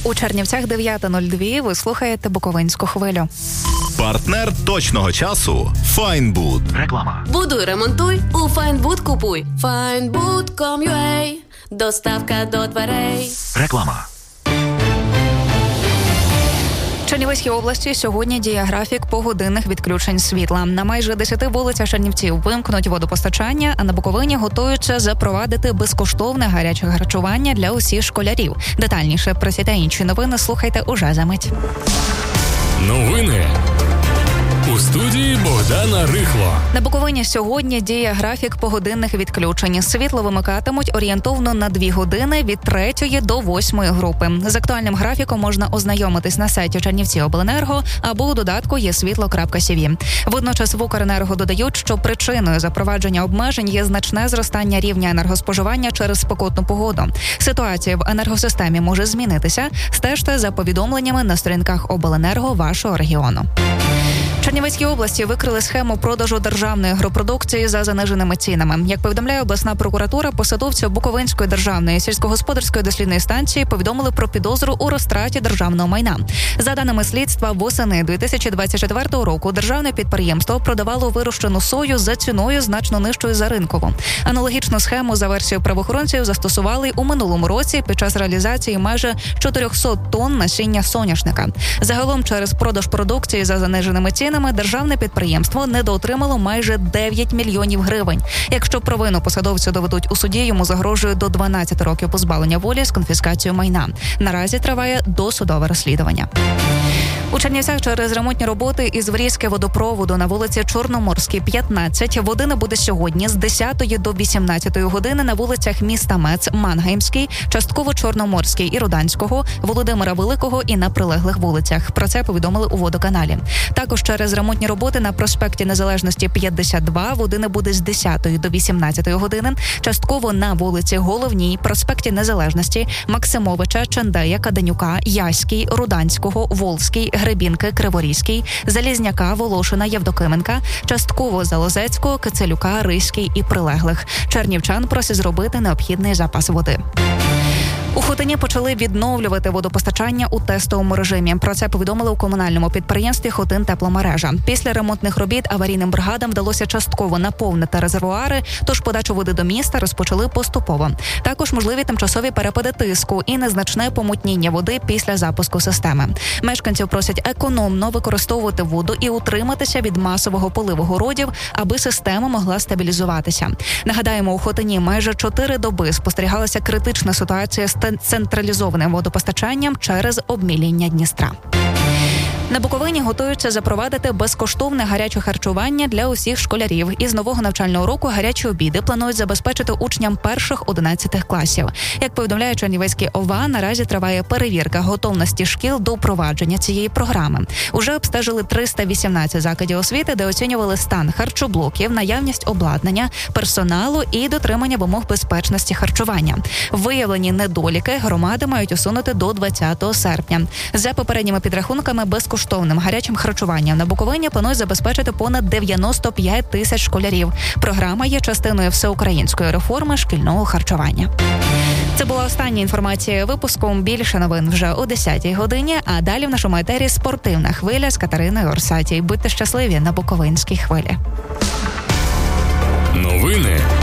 У Чернівцях 9:02. Ви слухаєте Буковинську хвилю. Партнер точного часу – Fine-Boot. Реклама. Будуй, ремонтуй, у Fine-Boot купуй. Fine-Boot.com.ua. Доставка до дверей. Реклама. В Чернівецькій області сьогодні діє графік погодинних відключень світла. На майже 10 вулицях Чернівців вимкнуть водопостачання, а на Буковині готуються запровадити безкоштовне гаряче харчування для усіх школярів. Детальніше про ці та інші новини слухайте уже за мить. Новини. У студії Богдана Рихло. На Буковині сьогодні діє графік погодинних відключень. Світло вимикатимуть орієнтовно на 2 години від 3 до 8 групи. З актуальним графіком можна ознайомитись на сайті Чернівціобленерго або у додатку єсвітло.cv. Водночас в Укренерго додають, що причиною запровадження обмежень є значне зростання рівня енергоспоживання через спекотну погоду. Ситуація в енергосистемі може змінитися. Стежте за повідомленнями на сторінках Обленерго вашого регіону. В Чернівецькій області викрили схему продажу державної агропродукції за заниженими цінами. Як повідомляє обласна прокуратура, посадовці Буковинської державної сільськогосподарської дослідної станції повідомили про підозру у розтраті державного майна. За даними слідства, восени 2024 року державне підприємство продавало вирощену сою за ціною значно нижчою за ринкову. Аналогічну схему за версією правоохоронців застосували у минулому році під час реалізації майже 400 тонн насіння соняшника. Загалом через продаж продукції за заниженими цінами державне підприємство недоотримало майже 9 мільйонів гривень. Якщо провину посадовцю доведуть у суді, йому загрожує до 12 років позбавлення волі з конфіскацією майна. Наразі триває досудове розслідування. У Чернівцях через ремонтні роботи із врізки водопроводу на вулиці Чорноморській, 15, води не буде сьогодні з 10 до 18 години на вулицях міста Мец, Мангеймський, частково Чорноморський і Руданського, Володимира Великого і на прилеглих вулицях. Про це повідомили у водоканалі. Також через ремонтні роботи на проспекті Незалежності, 52, води не буде з 10 до 18 години, частково на вулиці Головній, проспекті Незалежності, Максимовича, Чандея, Каденюка, Яській, Руданського, Волзький, Гребінки, Криворізький, Залізняка, Волошина, Євдокименка, частково Залозецького, Кицелюка, Ризький і прилеглих. Чернівчан просять зробити необхідний запас води. У Хотині почали відновлювати водопостачання у тестовому режимі. Про це повідомили у комунальному підприємстві «Хотинтепломережа». Після ремонтних робіт аварійним бригадам вдалося частково наповнити резервуари, тож подачу води до міста розпочали поступово. Також можливі тимчасові перепади тиску і незначне помутніння води після запуску системи. Мешканців просять економно використовувати воду і утриматися від масового поливу городів, аби система могла стабілізуватися. Нагадаємо, у Хотині майже 4 доби спостерігалася критична ситуація з централізованим водопостачанням через обміління Дністра. На Буковині готуються запровадити безкоштовне гаряче харчування для усіх школярів. Із нового навчального року гарячі обіди планують забезпечити учням перших 11 класів. Як повідомляє Чернівецький ОВА, наразі триває перевірка готовності шкіл до впровадження цієї програми. Уже обстежили 318 закладів освіти, де оцінювали стан харчоблоків, наявність обладнання, персоналу і дотримання вимог безпечності харчування. Виявлені недоліки громади мають усунути до 20 серпня. За попередніми підрахунками, безкоштовним гарячим харчуванням на Буковині планують забезпечити понад 95 тисяч школярів. Програма є частиною всеукраїнської реформи шкільного харчування. Це була остання інформація випуску. Більше новин вже о 10-й годині, а далі в нашому етері спортивна хвиля з Катериною Орсатій. Будьте щасливі на Буковинській хвилі. Новини